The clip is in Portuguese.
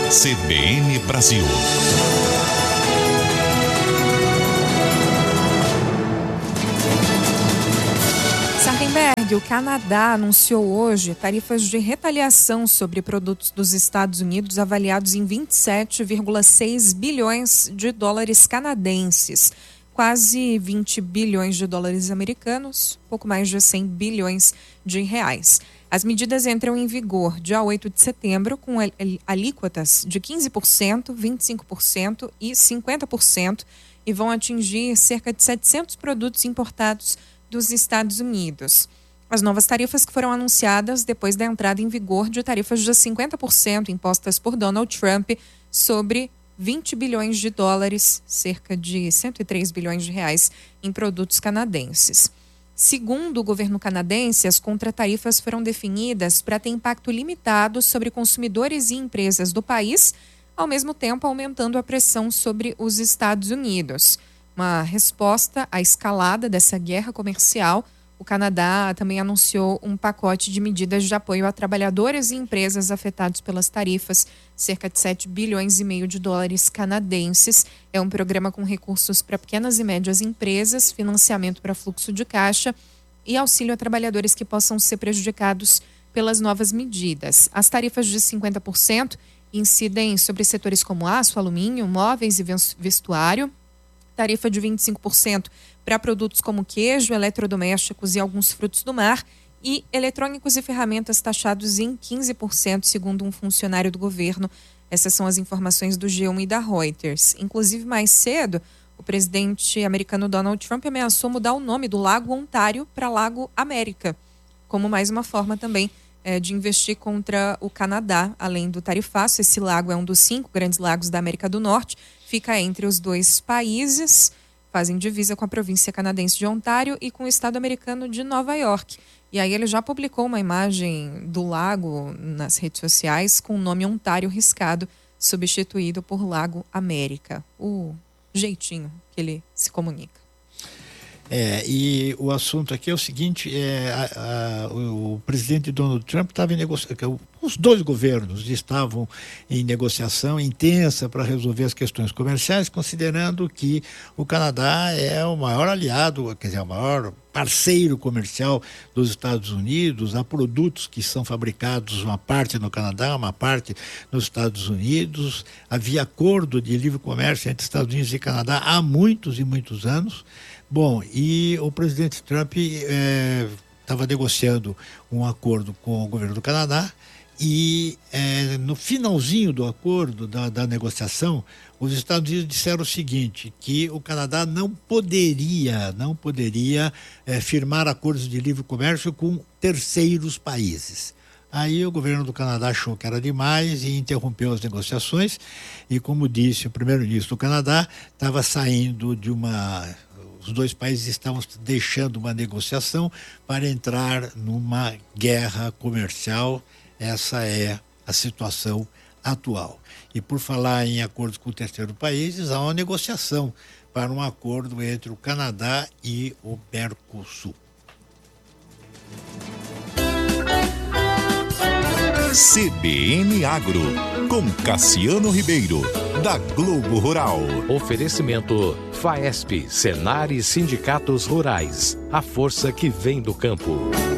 CBN Brasil. Sardenberg, o Canadá anunciou hoje tarifas de retaliação sobre produtos dos Estados Unidos avaliados em 27,6 bilhões de dólares canadenses, quase 20 bilhões de dólares americanos, pouco mais de 100 bilhões de reais. As medidas entram em vigor dia 8 de setembro com alíquotas de 15%, 25% e 50% e vão atingir cerca de 700 produtos importados dos Estados Unidos. As novas tarifas que foram anunciadas depois da entrada em vigor de tarifas de 50% impostas por Donald Trump sobre 20 bilhões de dólares, cerca de 103 bilhões de reais, em produtos canadenses. Segundo o governo canadense, as contratarifas foram definidas para ter impacto limitado sobre consumidores e empresas do país, ao mesmo tempo aumentando a pressão sobre os Estados Unidos. Uma resposta à escalada dessa guerra comercial, o Canadá também anunciou um pacote de medidas de apoio a trabalhadores e empresas afetados pelas tarifas, cerca de 7 bilhões e meio de dólares canadenses. É um programa com recursos para pequenas e médias empresas, financiamento para fluxo de caixa e auxílio a trabalhadores que possam ser prejudicados pelas novas medidas. As tarifas de 50% incidem sobre setores como aço, alumínio, móveis e vestuário. Tarifa de 25% para produtos como queijo, eletrodomésticos e alguns frutos do mar, e eletrônicos e ferramentas taxados em 15%, segundo um funcionário do governo. Essas são as informações do G1 e da Reuters. Inclusive, mais cedo, o presidente americano Donald Trump ameaçou mudar o nome do Lago Ontário para Lago América, como mais uma forma também de investir contra o Canadá. Além do tarifaço, esse lago é um dos 5 grandes lagos da América do Norte, fica entre os 2 países, fazem divisa com a província canadense de Ontário e com o estado americano de Nova York. E aí ele já publicou uma imagem do lago nas redes sociais com o nome Ontário riscado, substituído por Lago América. O jeitinho que ele se comunica. E o assunto aqui é o seguinte, o presidente Donald Trump estava em negociação, os 2 governos estavam em negociação intensa para resolver as questões comerciais, considerando que o Canadá é o maior aliado, quer dizer, o maior parceiro comercial dos Estados Unidos. Há produtos que são fabricados, uma parte no Canadá, uma parte nos Estados Unidos. Havia acordo de livre comércio entre Estados Unidos e Canadá há muitos e muitos anos. Bom, e o presidente Trump estava negociando um acordo com o governo do Canadá e no finalzinho do acordo, da negociação, os Estados Unidos disseram o seguinte, que o Canadá não poderia firmar acordos de livre comércio com terceiros países. Aí o governo do Canadá achou que era demais e interrompeu as negociações e, como disse o primeiro-ministro do Canadá, estava saindo de os 2 países estavam deixando uma negociação para entrar numa guerra comercial. Essa é a situação atual. E por falar em acordos com terceiros países, há uma negociação para um acordo entre o Canadá e o Mercosul. CBN Agro, com Cassiano Ribeiro, da Globo Rural. Oferecimento FAESP, Senar e Sindicatos Rurais. A força que vem do campo.